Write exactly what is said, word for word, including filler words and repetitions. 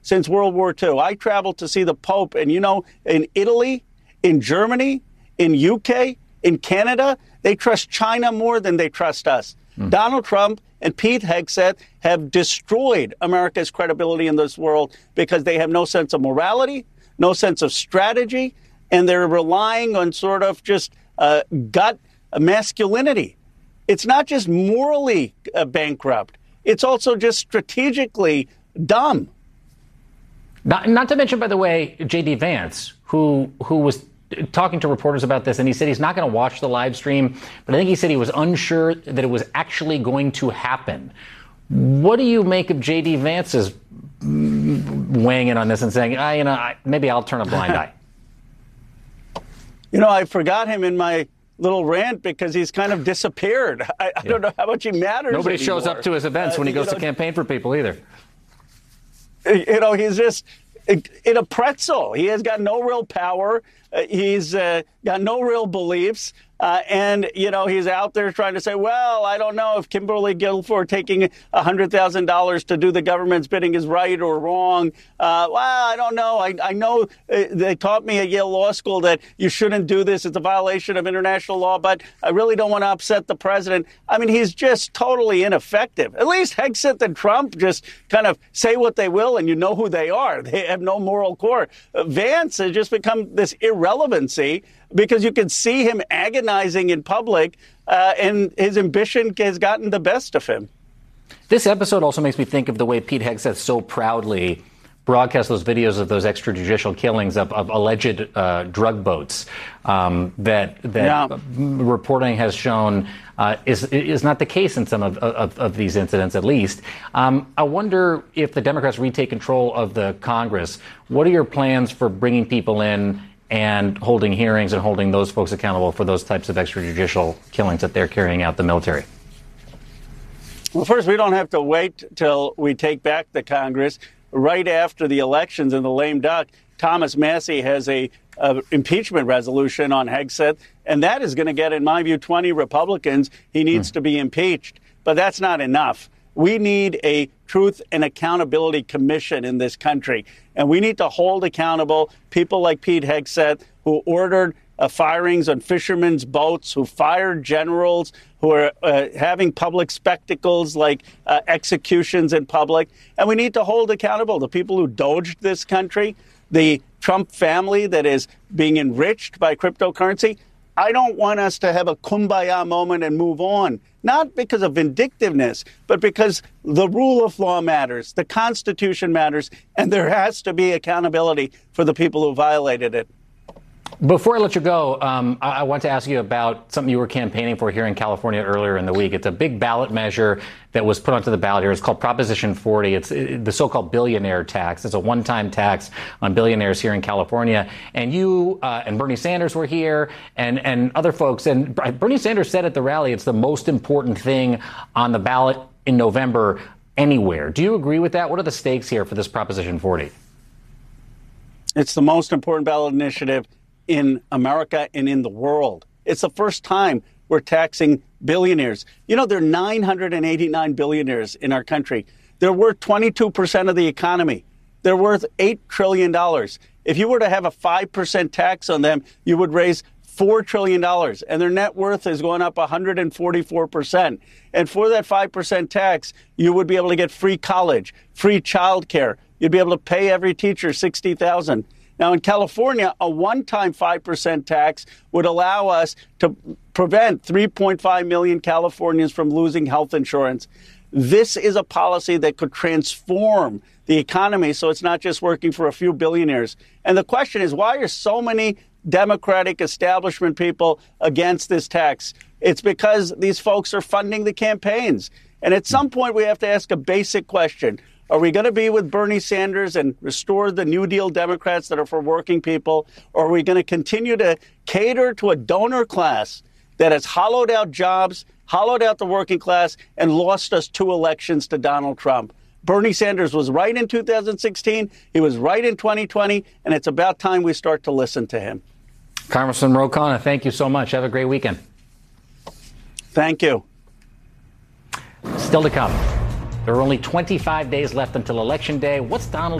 since World War Two. I traveled to see the Pope, and, you know, in Italy, in Germany, in U K, in Canada, they trust China more than they trust us. Mm. Donald Trump and Pete Hegseth have destroyed America's credibility in this world because they have no sense of morality, no sense of strategy, and they're relying on sort of just uh, gut masculinity. It's not just morally uh, bankrupt. It's also just strategically dumb. Not, not to mention, by the way, J D. Vance, who who was talking to reporters about this, and he said he's not going to watch the live stream, but I think he said he was unsure that it was actually going to happen. What do you make of J D. Vance's weighing in on this and saying, ah, you know, I, maybe I'll turn a blind eye? You know, I forgot him in my little rant because he's kind of disappeared. I, I yeah. don't know how much he matters Nobody anymore. shows up to his events uh, when he goes know, to campaign for people either. You know, he's just in a pretzel. He has got no real power. Uh, he's uh, got no real beliefs. Uh, and, you know, he's out there trying to say, well, I don't know if Kimberly Guilford taking one hundred thousand dollars to do the government's bidding is right or wrong. Uh, well, I don't know. I, I know uh, they taught me at Yale Law School that you shouldn't do this. It's a violation of international law, but I really don't want to upset the president. I mean, he's just totally ineffective. At least Hegseth and Trump just kind of say what they will, and you know who they are. They have no moral core. Uh, Vance has just become this irrelevancy because you can see him agonizing in public, uh, and his ambition has gotten the best of him. This episode also makes me think of the way Pete Hegseth so proudly broadcast those videos of those extrajudicial killings of, of alleged uh, drug boats um, that that yeah. reporting has shown uh, is is not the case in some of, of, of these incidents, at least. Um, I wonder if the Democrats retake control of the Congress, what are your plans for bringing people in and holding hearings and holding those folks accountable for those types of extrajudicial killings that they're carrying out, the military? Well, first, we don't have to wait till we take back the Congress. Right after the elections in the lame duck, Thomas Massie has a, a impeachment resolution on Hegseth, and that is going to get, in my view, twenty Republicans. He needs hmm. to be impeached. But that's not enough. We need a Truth and Accountability Commission in this country, and we need to hold accountable people like Pete Hegseth, who ordered uh, firings on fishermen's boats, who fired generals, who are uh, having public spectacles like uh, executions in public. And we need to hold accountable the people who doged this country, the Trump family that is being enriched by cryptocurrency. I don't want us to have a kumbaya moment and move on, not because of vindictiveness, but because the rule of law matters, the Constitution matters, and there has to be accountability for the people who violated it. Before I let you go, um, I, I want to ask you about something you were campaigning for here in California earlier in the week. It's a big ballot measure that was put onto the ballot here. It's called Proposition forty. It's it, the so-called billionaire tax. It's a one-time tax on billionaires here in California. And you uh, and Bernie Sanders were here, and, and other folks. And Bernie Sanders said at the rally it's the most important thing on the ballot in November anywhere. Do you agree with that? What are the stakes here for this Proposition forty? It's the most important ballot initiative in America and in the world. It's the first time we're taxing billionaires. You know, there are nine hundred eighty-nine billionaires in our country. They're worth twenty-two percent of the economy. They're worth eight trillion dollars. If you were to have a five percent tax on them, you would raise four trillion dollars, and their net worth is going up one hundred forty-four percent. And for that five percent tax, you would be able to get free college, free child care. You'd be able to pay every teacher sixty thousand dollars. Now, in California, a one-time five percent tax would allow us to prevent three point five million Californians from losing health insurance. This is a policy that could transform the economy so it's not just working for a few billionaires. And the question is, why are so many Democratic establishment people against this tax? It's because these folks are funding the campaigns. And at some point, we have to ask a basic question. Are we going to be with Bernie Sanders and restore the New Deal Democrats that are for working people? Or are we going to continue to cater to a donor class that has hollowed out jobs, hollowed out the working class, and lost us two elections to Donald Trump? Bernie Sanders was right in two thousand sixteen. He was right in twenty twenty. And it's about time we start to listen to him. Congressman Ro Khanna, thank you so much. Have a great weekend. Thank you. Still to come. There are only twenty-five days left until Election Day. What's Donald